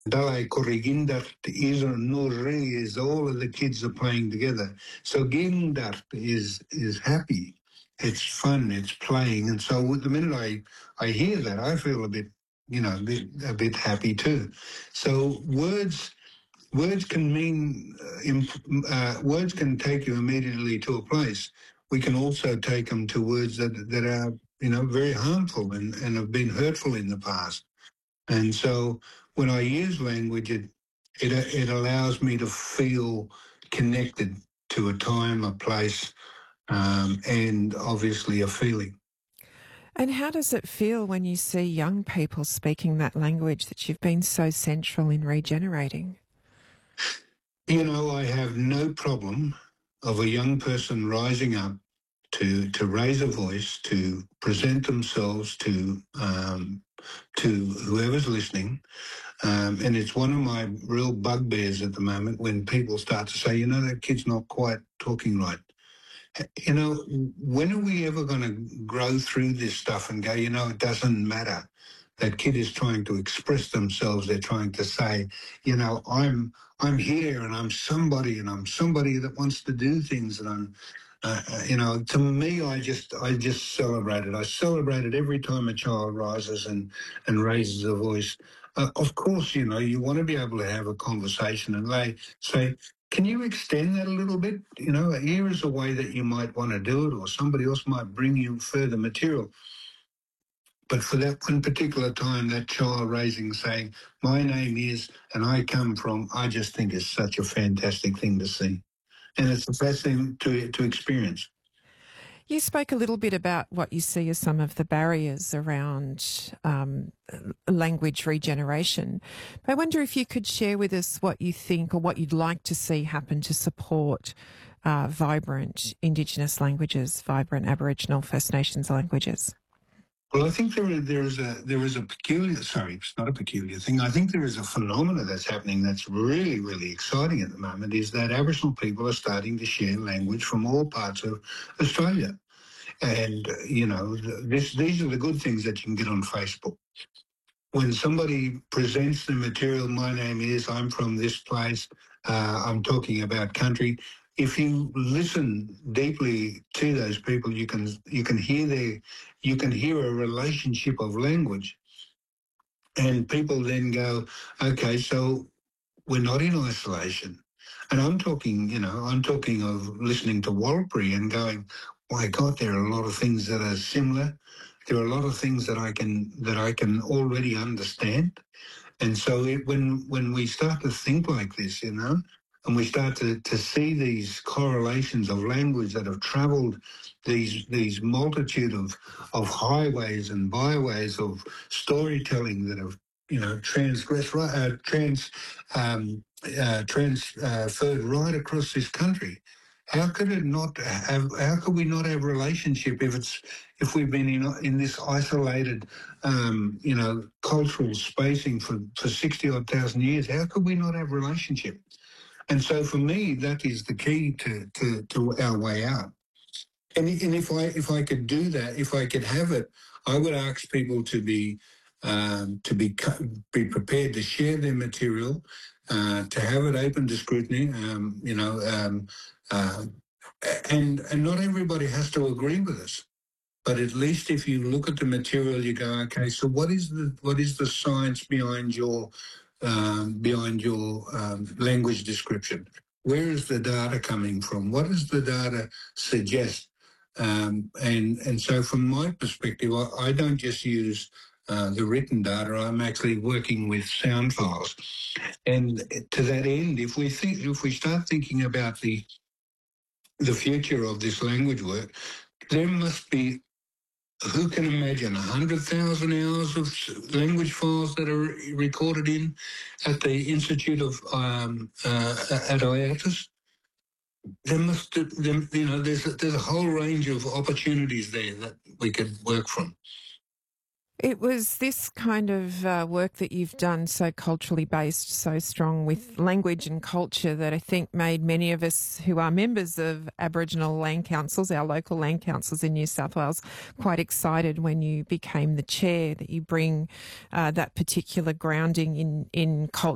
Dale Corrigindart is Nurri is all of the kids are playing together. So Gindart is happy. It's fun. It's playing. And so with the minute I hear that, I feel a bit, a bit happy too. So words can mean words can take you immediately to a place. We can also take them to words that are very harmful and have been hurtful in the past. And so when I use language, it allows me to feel connected to a time, a place, and obviously a feeling. And how does it feel when you see young people speaking that language that you've been so central in regenerating? I have no problem of a young person rising up to raise a voice, to present themselves to whoever's listening. And it's one of my real bugbears at the moment when people start to say, that kid's not quite talking right. When are we ever going to grow through this stuff and go, it doesn't matter. That kid is trying to express themselves. They're trying to say, I'm here and I'm somebody that wants to do things. And to me, I just celebrate it. I celebrate it every time a child rises and raises a voice. Of course, you want to be able to have a conversation and they say, can you extend that a little bit? Here is a way that you might want to do it, or somebody else might bring you further material. But for that one particular time, that child raising, saying, my name is, and I come from, I just think is such a fantastic thing to see. And it's the best thing to experience. You spoke a little bit about what you see as some of the barriers around language regeneration. I wonder if you could share with us what you think or what you'd like to see happen to support vibrant Indigenous languages, vibrant Aboriginal First Nations languages. Well, I think there is a peculiar, sorry, it's not a peculiar thing. I think there is a phenomena that's happening that's really, really exciting at the moment, is that Aboriginal people are starting to share language from all parts of Australia. And, these are the good things that you can get on Facebook. When somebody presents the material, my name is, I'm from this place, I'm talking about country. If you listen deeply to those people, you can hear a relationship of language, and people then go, okay, so we're not in isolation. And I'm talking of listening to Warlpiri and going, my God, there are a lot of things that are similar. There are a lot of things that I can already understand. And so when we start to think like this, and we start to see these correlations of language that have travelled these multitude of highways and byways of storytelling that have transferred right across this country. How could we not have a relationship if we've been in this isolated, cultural spacing for 60 odd thousand years? How could we not have a relationship? And so for me, that is the key to our way out. And if I could do that, if I could have it, I would ask people to be prepared to share their material, to have it open to scrutiny, and not everybody has to agree with us. But at least if you look at the material, you go, okay, so what is the science behind your language description? Where is the data coming from? What does the data suggest? And so from my perspective, I don't just use the written data. I'm actually working with sound files. And to that end, if we start thinking about the future of this language work, there must be, who can imagine 100,000 hours of language files that are recorded at the Institute of at IATAS? There's a whole range of opportunities there that we could work from. It was this kind of work that you've done, so culturally based, so strong with language and culture, that I think made many of us who are members of Aboriginal land councils, our local land councils in New South Wales, quite excited when you became the chair, that you bring that particular grounding in culture